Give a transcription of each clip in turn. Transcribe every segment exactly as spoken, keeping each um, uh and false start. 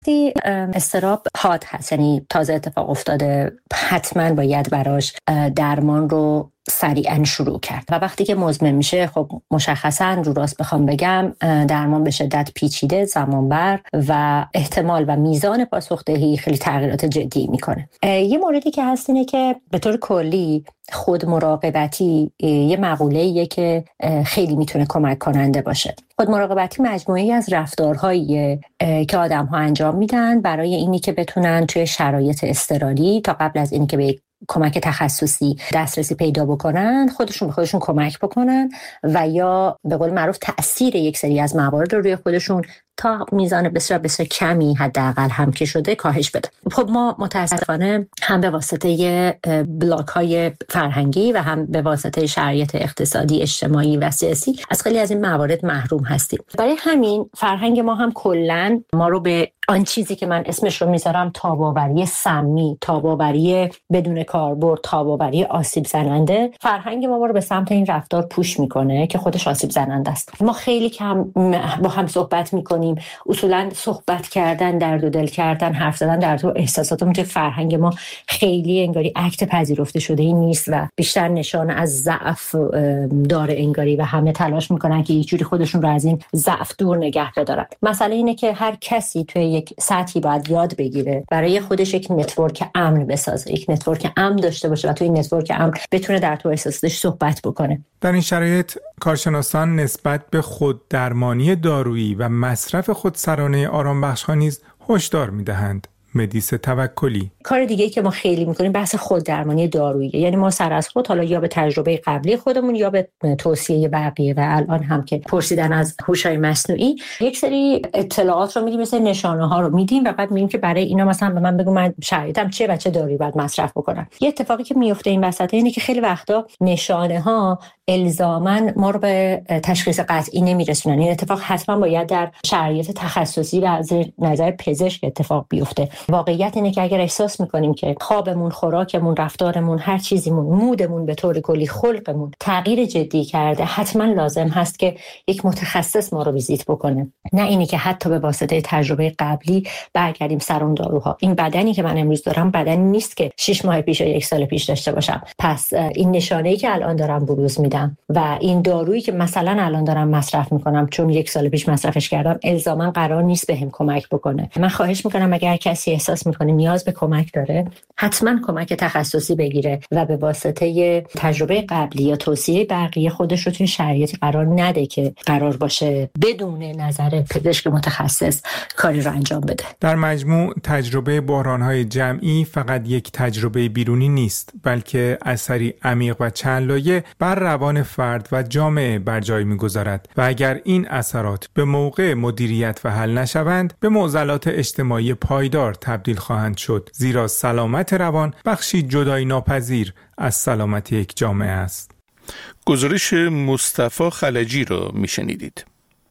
استراب حاد هست، یعنی تازه اتفاق افتاده، حتما باید براش درمان رو سریعا شروع کرد و وقتی که مزمن میشه خب مشخصا رو راست بخوام بگم درمان به شدت پیچیده، زمانبر و احتمال و میزان پاسخدهی خیلی تغییرات جدی میکنه. یه موردی که هست اینه که به طور کلی خود مراقبتی یه مقوله‌ایه که خیلی میتونه کمک کننده باشه. خود مراقبتی مجموعه‌ای از رفتارهاییه که آدم‌ها انجام میدن برای اینی که بتونن توی شرایط اضطراری تا قبل از اینی که به کمک تخصصی دسترسی پیدا بکنن خودشون به خودشون کمک بکنن و یا به قول معروف تأثیر یک سری از موارد رو روی خودشون تا میزان بسیار بسیار کمی حداقل هم که شده کاهش بده. خب ما متاسفانه هم به واسطه بلاک های فرهنگی و هم به واسطه شرایط اقتصادی، اجتماعی و سیاسی از خیلی از این موارد محروم هستیم. برای همین فرهنگ ما هم کلاً ما رو به آن چیزی که من اسمش رو میذارم تاباوری سمی، تاباوری بدون کاربرد، تاباوری آسیب زننده، فرهنگ ما ما رو به سمت این رفتار پوش میکنه که خودش آسیب زننده است. ما خیلی کم با هم صحبت میکنیم، اصولا صحبت کردن، درد و دل کردن، حرف زدن در تو احساساتمون توی فرهنگ ما خیلی انگاری اکت پذیرفته شده ای نیست و بیشتر نشان از ضعف داره انگاری و همه تلاش میکنن که یه جوری خودشون رو از این ضعف دور نگه بدارن. مسئله اینه که هر کسی توی یک سطحی باید یاد بگیره برای خودش یک نتورک امن بسازه، یک نتورک امن داشته باشه و توی این نتورک امن بتونه در تو احساساتش صحبت بکنه. در این شرایط کارشناسان نسبت به خود درمانی دارویی و مصرف خودسرانه آرامبخش‌ها نیز هشدار می‌دهند. مدیس توکلی. کار دیگه‌ای که ما خیلی می‌کنیم بحث خود درمانی دارویی، یعنی ما سر از خود حالا یا به تجربه قبلی خودمون یا به توصیه بقیه و الان هم که پرسیدن از هوش‌های مصنوعی یک سری اطلاعات رو میدیم، مثل نشانه‌ها رو میدیم و بعد میگیم که برای اینا مثلا به من بگو من شرایطم چه و چه دارویی باید مصرف بکنم. یه اتفاقی که میفته این وسط اینه که خیلی وقتا نشانه‌ها الزاماً ما رو به تشخیص قطعی نمیرسونن. این اتفاق حتما باید در شرایط تخصصی و از نظر پزشک اتفاق بیفته. واقعیت اینه که اگر احساس میکنیم که خوابمون، خوراکمون، رفتارمون، هر چیزیمون، مودمون به طور کلی، خلقمون تغییر جدی کرده، حتما لازم هست که یک متخصص ما رو ویزیت بکنه، نه اینی که حتی به واسطه تجربه قبلی برگردیم سر اون داروها. این بدنی که من امروز دارم بدنی نیست که شش ماه پیش یا یک سال پیش داشته باشم. پس این نشانه‌ای که الان دارم بروز میدم و این دارویی که مثلا الان دارم مصرف میکنم چون یک سال پیش مصرفش کردم الزاما قرار نیست بهم کمک بکنه. من خواهش میکنم اگر کسی احساس میکنه نیاز به کمک داره حتما کمک تخصصی بگیره و به واسطه تجربه قبلی یا توصیه بقیه خودش رو توی شرایطی قرار نده که قرار باشه بدون نظر پزشک متخصص کاری رو انجام بده. در مجموع تجربه بحران‌های جمعی فقط یک تجربه بیرونی نیست، بلکه اثری عمیق و چند لایه بر روان فرد و جامعه بر جای می‌گذارد و اگر این اثرات به موقع مدیریت و حل نشوند به معضلات اجتماعی پایدار تبدیل خواهند شد، زیرا سلامت روان بخشی جدایی ناپذیر از سلامت یک جامعه است. گزارش مصطفی خلجی را میشنیدید.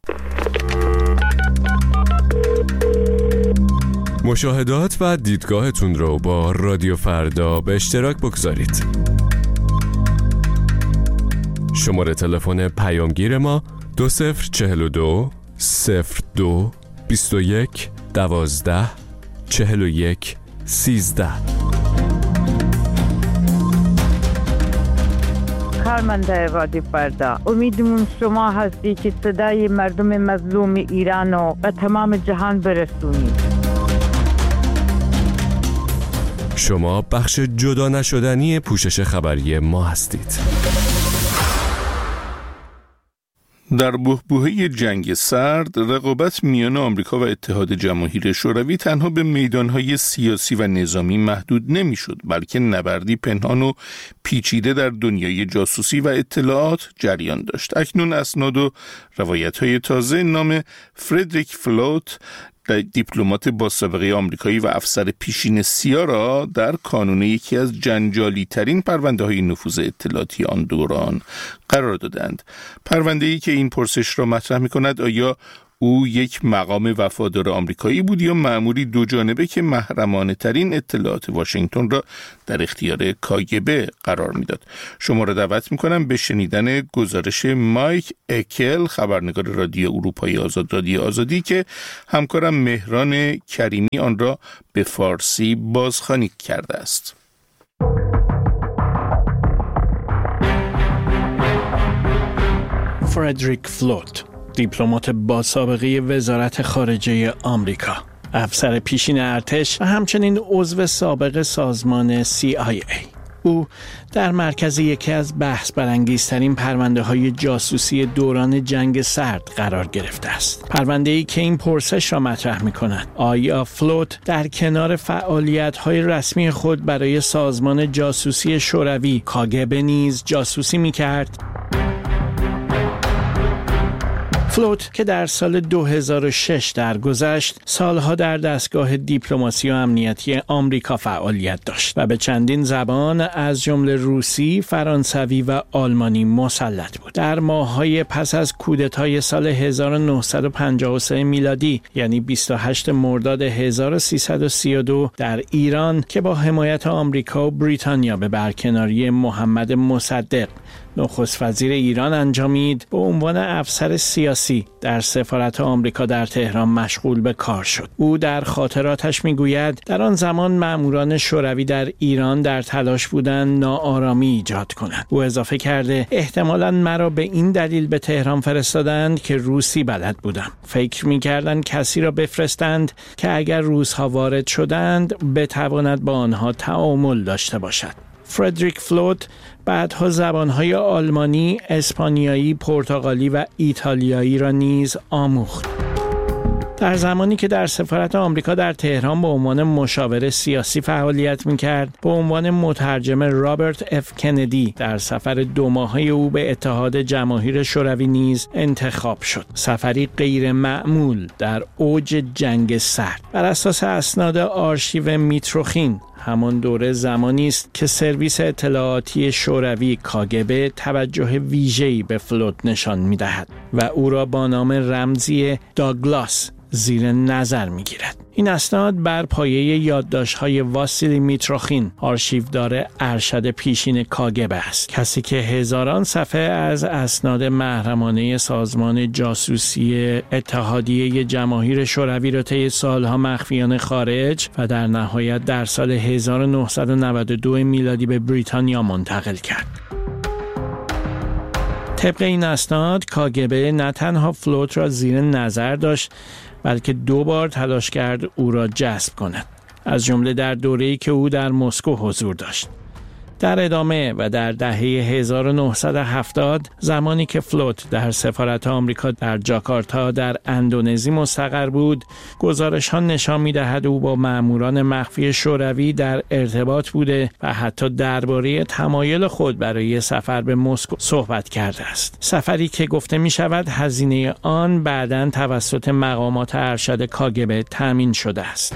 مشاهدات و دیدگاهتون رو با رادیو فردا به اشتراک بگذارید. شماره تلفن پیامگیر ما دو صفر چهل و دو صفر دو بیست و یک دوازده چهل و یک سیزده. کارمنده رادیو فردا، امیدمون شما هستی که صدای مردم مظلوم ایران و به تمام جهان برسونید. شما بخش جدا نشدنی پوشش خبری ما هستید. در بحبوحه جنگ سرد، رقابت میان آمریکا و اتحاد جماهیر شوروی تنها به میدانهای سیاسی و نظامی محدود نمیشد، بلکه نبردی پنهان و پیچیده در دنیای جاسوسی و اطلاعات جریان داشت. اکنون اسناد و روایت‌های تازه نام فردریک فلوت، دیپلمات با سابقه آمریکایی و افسر پیشین سیا را در کانون یکی از جنجالی ترین پرونده های نفوذ اطلاعاتی آن دوران قرار دادند. پرونده ای که این پرسش را مطرح می کند آیا او یک مقام وفادار آمریکایی بود یا مأموری دو جانبه که محرمانه ترین اطلاعات واشنگتن را در اختیار کاگبه قرار میداد؟ شما را دعوت میکنم به شنیدن گزارش مایک اکل، خبرنگار رادیو اروپای آزاد، رادیو آزادی، که همکارم مهران کریمی آن را به فارسی بازخوانی کرده است. فردریک فلوت، دیپلمات با سابقه وزارت خارجه آمریکا، افسر پیشین ارتش و همچنین عضو سابق سازمان سی آی ای. او در مرکز یکی از بحث برانگیزترین پرونده های جاسوسی دوران جنگ سرد قرار گرفته است. پرونده‌ای که این پرسش را مطرح می‌کند: آیا فلوت در کنار فعالیت‌های رسمی خود برای سازمان جاسوسی شوروی کاگبه نیز جاسوسی می‌کرد؟ فلوت که در سال دو هزار و شش درگذشت، سالها در دستگاه دیپلماسی و امنیتی آمریکا فعالیت داشت و به چندین زبان از جمله روسی، فرانسوی و آلمانی مسلط بود. در ماه‌های پس از کودتای سال هزار و نهصد و پنجاه و سه میلادی، یعنی بیست و هشتم مرداد هزار و سیصد و سی و دو، در ایران که با حمایت آمریکا و بریتانیا به برکناری محمد مصدق نخست وزیر ایران انجامید، به عنوان افسر سیاسی در سفارت آمریکا در تهران مشغول به کار شد. او در خاطراتش میگوید در آن زمان ماموران شوروی در ایران در تلاش بودند ناآرامی ایجاد کنند. او اضافه کرده احتمالاً مرا به این دلیل به تهران فرستادند که روسی بلد بودم. فکر میکردند کسی را بفرستند که اگر روس‌ها وارد شدند بتواند با آنها تعامل داشته باشد. فردریک فلوت بعدها زبانهای آلمانی، اسپانیایی، پرتغالی و ایتالیایی را نیز آموخت. در زمانی که در سفارت آمریکا در تهران به عنوان مشاور سیاسی فعالیت می‌کرد، به عنوان مترجم رابرت اف کندی در سفر دو ماهه او به اتحاد جماهیر شوروی نیز انتخاب شد. سفری غیر معمول در اوج جنگ سرد. بر اساس اسناد آرشیو میتروخین، همان دوره زمانی است که سرویس اطلاعاتی شوروی کاگبه توجه ویژه‌ای به فلوت نشان می‌دهد و او را با نام رمزی داگلاس زیر نظر می‌گیرد. این اسناد بر پایه یادداشت‌های واسیلی میتروخین، آرشیودار ارشد پیشین کاگبه است، کسی که هزاران صفحه از اسناد محرمانه سازمان جاسوسی اتحادیه جماهیر شوروی را طی سالها مخفیانه خارج و در نهایت در سال هزار و نهصد و نود و دو میلادی به بریتانیا منتقل کرد. طبق این اسناد، کاگبه نه تنها فلوت را زیر نظر داشت، بلکه دو بار تلاش کرد او را جذب کند، از جمله در دوره‌ای که او در مسکو حضور داشت. در ادامه و در دهه هزار و نهصد و هفتاد، زمانی که فلوت در سفارت آمریکا در جاکارتا در اندونزی مستقر بود، گزارش‌ها نشان می‌دهد او با ماموران مخفی شوروی در ارتباط بوده و حتی درباره تمایل خود برای سفر به مسکو صحبت کرده است. سفری که گفته می‌شود هزینه آن بعداً توسط مقامات ارشد کاگبه تامین شده است.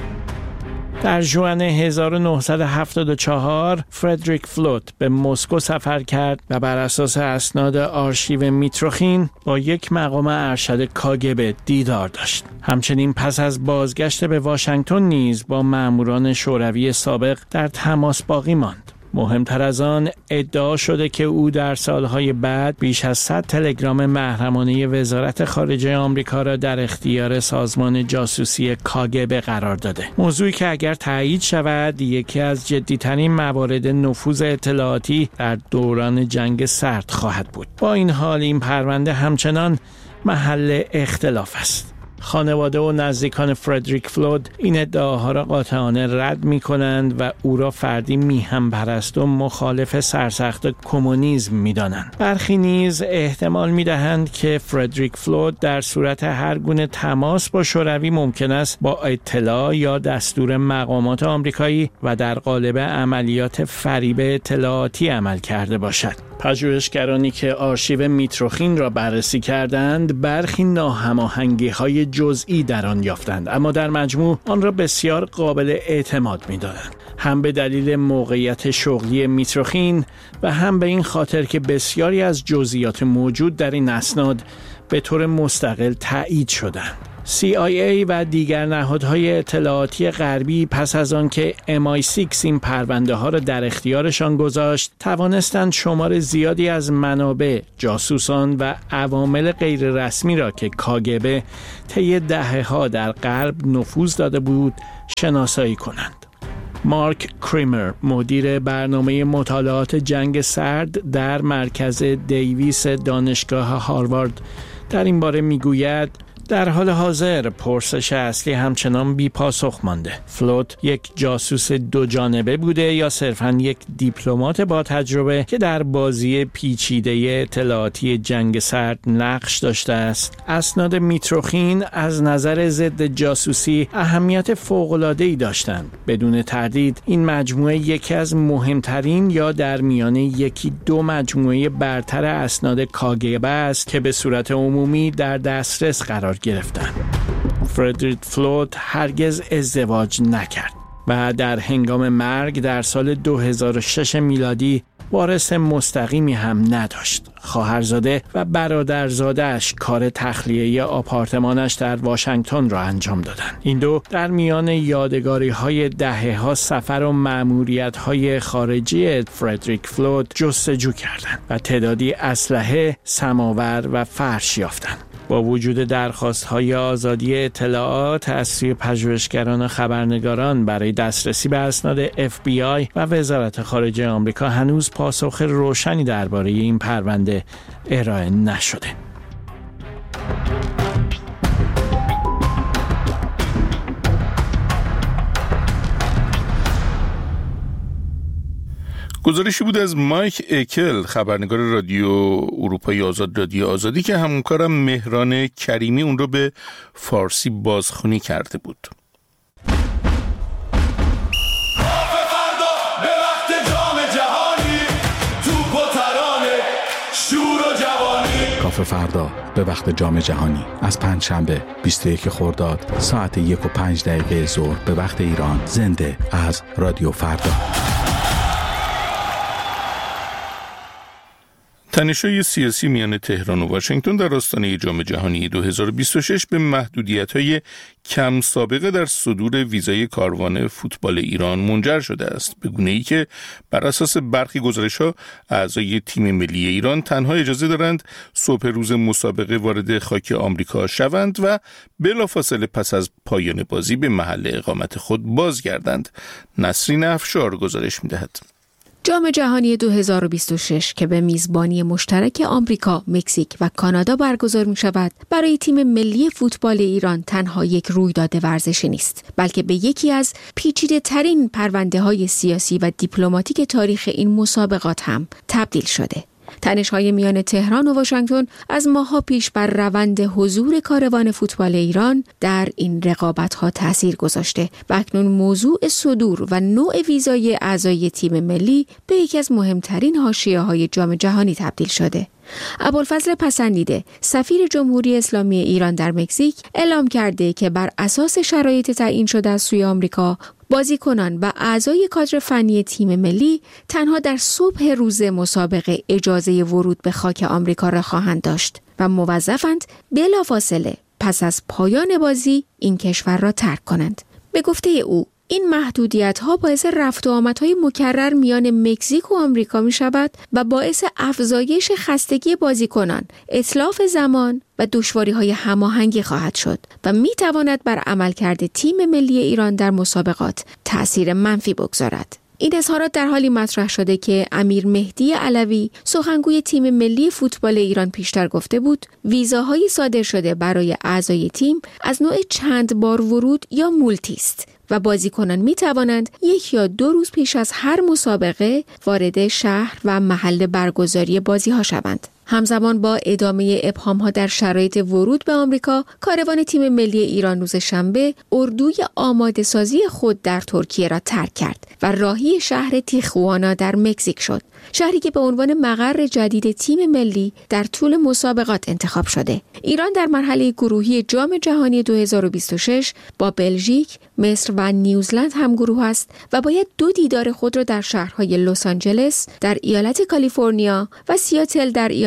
در ژوئن هزار و نهصد و هفتاد و چهار فردریک فلوت به مسکو سفر کرد و بر اساس اسناد آرشیو میتروخین با یک مقام ارشد کاگبه دیدار داشت. همچنین پس از بازگشت به واشنگتن نیز با ماموران شوروی سابق در تماس باقی ماند. مهمتر از آن، ادعا شده که او در سالهای بعد بیش از صد تلگرام محرمانه وزارت خارجه آمریکا را در اختیار سازمان جاسوسی کاگبه قرار داده. موضوعی که اگر تایید شود، یکی از جدیترین موارد نفوذ اطلاعاتی در دوران جنگ سرد خواهد بود. با این حال این پرونده همچنان محل اختلاف است. خانواده و نزدیکان فردریک فلوت این ادعاها را قاطعانه رد می کنند و او را فردی میهم پرست و مخالف سرسخت کمونیسم می دانند. برخی نیز احتمال می دهند که فردریک فلوت در صورت هر گونه تماس با شوروی ممکن است با اطلاع یا دستور مقامات آمریکایی و در قالب عملیات فریب اطلاعاتی عمل کرده باشد. پژوهشگرانی که آرشیو میتروخین را بررسی کردند، برخی ناهماهنگی‌های جزئی در آن یافتند، اما در مجموع آن را بسیار قابل اعتماد می‌دانند. هم به دلیل موقعیت شغلی میتروخین و هم به این خاطر که بسیاری از جزئیات موجود در این اسناد به طور مستقل تایید شدند. سی آی ای و دیگر نهادهای اطلاعاتی غربی پس از آن که ام آی شش این پرونده ها را در اختیارشان گذاشت، توانستند شمار زیادی از منابع، جاسوسان و عوامل غیر رسمی را که کاگبه طی دهه‌ها در غرب نفوذ داده بود، شناسایی کنند. مارک کریمر، مدیر برنامه مطالعات جنگ سرد در مرکز دیویس دانشگاه هاروارد، در این باره میگوید در حال حاضر پرسش اصلی همچنان بی پاسخ مانده. فلوت یک جاسوس دو جانبه بوده یا صرفاً یک دیپلمات با تجربه که در بازی پیچیده اطلاعاتی جنگ سرد نقش داشته است. اسناد میتروخین از نظر ضد جاسوسی اهمیت فوق‌العاده‌ای داشتند. بدون تردید این مجموعه یکی از مهمترین یا در میانه یکی دو مجموعه برتر اسناد کاگبه است که به صورت عمومی در دسترس قرار گرفتن. فردریک فلوت هرگز ازدواج نکرد و در هنگام مرگ در سال دو هزار و شش میلادی وارث مستقیمی هم نداشت. خواهرزاده و برادرزاده‌اش کار تخلیه آپارتمانش در واشنگتن را انجام دادند. این دو در میان یادگاری‌های دهه‌ها سفر و مأموریت‌های خارجی فردریک فلوت جستجو کردند و تعدادی اسلحه، سماور و فرش یافتند. با وجود درخواست‌های آزادی اطلاعات از سوی پژوهشگران و خبرنگاران برای دسترسی به اسناد اف بی آی و وزارت خارجه آمریکا، هنوز پاسخ روشنی درباره این پرونده ارائه نشده. گزارشی بود از مایک اکل، خبرنگار رادیو اروپای آزاد، رادیو آزادی، که همکارم مهران کریمی اون رو به فارسی بازخوانی کرده بود. کافه فردا به وقت جام جهانی از پنجشنبه بیست و یک خرداد ساعت یک و پنج دقیقه ظهر به وقت ایران، زنده از رادیو فردا. تنش‌های سیاسی میان تهران و واشنگتن در آستانه جام جهانی دو هزار و بیست و شش به محدودیت‌های کم سابقه در صدور ویزای کاروان فوتبال ایران منجر شده است، به گونه‌ای که بر اساس برخی گزارش‌ها اعضای تیم ملی ایران تنها اجازه دارند صبح روز مسابقه وارد خاک آمریکا شوند و بلافاصله پس از پایان بازی به محل اقامت خود بازگردند. نسرین افشار گزارش می‌دهد. جام جهانی دو هزار و بیست و شش که به میزبانی مشترک آمریکا، مکزیک و کانادا برگزار می شود، برای تیم ملی فوتبال ایران تنها یک رویداد ورزشی نیست، بلکه به یکی از پیچیده ترین پرونده های سیاسی و دیپلماتیک تاریخ این مسابقات هم تبدیل شده. تنش‌های میان تهران و واشنگتن از ماه‌ها پیش بر روند حضور کاروان فوتبال ایران در این رقابت‌ها تأثیر گذاشته و اکنون موضوع صدور و نوع ویزای اعضای تیم ملی به یکی از مهمترین حاشیه‌های جام جهانی تبدیل شده. ابوالفضل پسندیده، سفیر جمهوری اسلامی ایران در مکزیک، اعلام کرده که بر اساس شرایط تعیین شده از سوی آمریکا، بازیکنان و اعضای کادر فنی تیم ملی تنها در صبح روز مسابقه اجازه ورود به خاک آمریکا را خواهند داشت و موظفند بلافاصله پس از پایان بازی این کشور را ترک کنند. به گفته او، این محدودیت‌ها باعث رفت و آمدهای مکرر میان مکزیک و آمریکا می شود و باعث افزایش خستگی بازیکنان، اتلاف زمان و دشواری‌های هماهنگی خواهد شد و می تواند بر عملکرد تیم ملی ایران در مسابقات تأثیر منفی بگذارد. این اظهارات در حالی مطرح شده که امیر مهدی علوی، سخنگوی تیم ملی فوتبال ایران، پیشتر گفته بود ویزاهای صادر شده برای اعضای تیم از نوع چند بار ورود یا مولتی است و بازیکنان می توانند یک یا دو روز پیش از هر مسابقه وارد شهر و محل برگزاری بازی ها شوند. همزمان با ادامه ابهام‌ها در شرایط ورود به آمریکا، کاروان تیم ملی ایران روز شنبه اردوی آماده سازی خود در ترکیه را ترک کرد و راهی شهر تیخوانا در مکزیک شد، شهری که به عنوان مقر جدید تیم ملی در طول مسابقات انتخاب شده. ایران در مرحله گروهی جام جهانی دو هزار و بیست و شش با بلژیک، مصر و نیوزلند هم گروه است و باید دو دیدار خود را در شهرهای لس آنجلس در ایالت کالیفرنیا و سیاتل در ایالت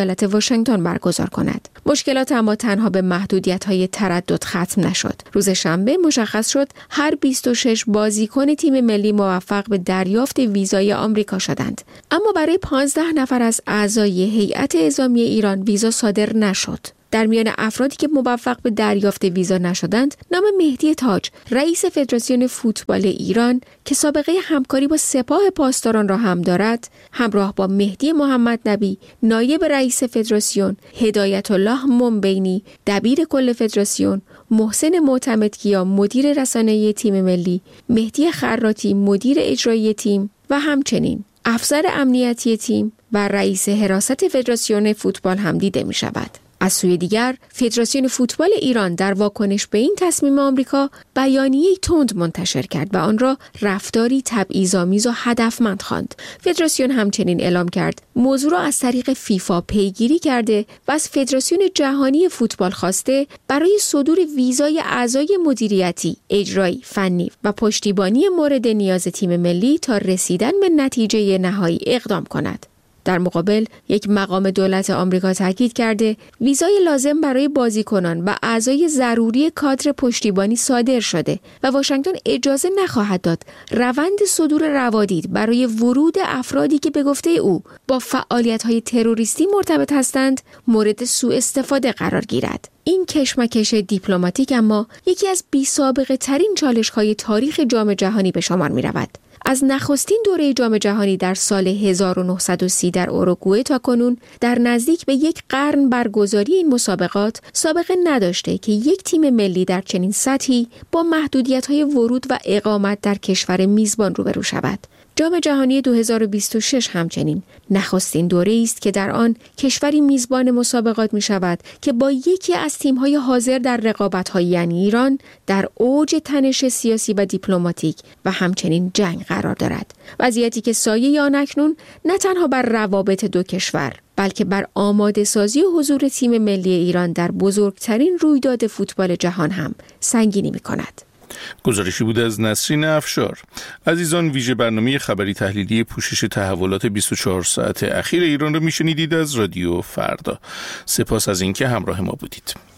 ایالت واشنگتن برگزار کند. مشکلات اما تنها به محدودیت‌های تردد ختم نشد. روز شنبه مشخص شد هر بیست و شش بازیکن تیم ملی موفق به دریافت ویزای آمریکا شدند. اما برای پانزده نفر از اعضای هیئت اعزامی ایران ویزا صادر نشد. در میان افرادی که موفق به دریافت ویزا نشدند، نام مهدی تاج، رئیس فدراسیون فوتبال ایران که سابقه همکاری با سپاه پاسداران را هم دارد، همراه با مهدی محمد نبی، نایب رئیس فدراسیون، هدایت الله منبینی، دبیر کل فدراسیون، محسن معتمدکیا، مدیر رسانه‌ای تیم ملی، مهدی خراتی، مدیر اجرایی تیم و همچنین افسر امنیتی تیم و رئیس حراست فدراسیون فوتبال هم دیده می شود. از سوی دیگر، فدراسیون فوتبال ایران در واکنش به این تصمیم آمریکا بیانیه‌ای تند منتشر کرد و آن را رفتاری تبعیض‌آمیز و هدفمند خواند. فدراسیون همچنین اعلام کرد موضوع را از طریق فیفا پیگیری کرده و از فدراسیون جهانی فوتبال خواسته برای صدور ویزای اعضای مدیریتی، اجرایی، فنی و پشتیبانی مورد نیاز تیم ملی تا رسیدن به نتیجه نهایی اقدام کند. در مقابل، یک مقام دولت آمریکا تاکید کرده ویزای لازم برای بازیکنان و اعضای ضروری کادر پشتیبانی صادر شده و واشنگتن اجازه نخواهد داد روند صدور روادید برای ورود افرادی که به گفته او با فعالیت‌های تروریستی مرتبط هستند مورد سوء استفاده قرار گیرد. این کشمکش دیپلماتیک اما یکی از بی‌سابقه ترین چالش‌های تاریخ جام جهانی به شمار می‌رود. از نخستین دوره جام جهانی در سال هزار و نهصد و سی در اوروگوئه تا کنون در نزدیک به یک قرن برگزاری این مسابقات سابقه نداشته که یک تیم ملی در چنین سطحی با محدودیت‌های ورود و اقامت در کشور میزبان روبرو شود. جام جهانی دو هزار و بیست و شش همچنین نخستین دوره است که در آن کشوری میزبان مسابقات می شود که با یکی از تیم‌های حاضر در رقابت‌های یعنی ایران در اوج تنش سیاسی و دیپلماتیک و همچنین جنگ قرار دارد. وضعیتی که سایه آن اکنون نه تنها بر روابط دو کشور بلکه بر آماده سازی و حضور تیم ملی ایران در بزرگترین رویداد فوتبال جهان هم سنگینی می کند. گزارشی بود از نسرین افشار. عزیزان، ویژه برنامه خبری تحلیلی پوشش تحولات بیست و چهار ساعت اخیر ایران رو میشنیدید از رادیو فردا. سپاس از اینکه همراه ما بودید.